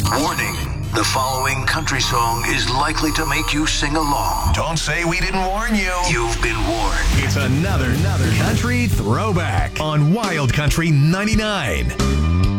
Warning. The following country song is likely to make you sing along. Don't say we didn't warn you. You've been warned. It's another country throwback on Wild Country 99.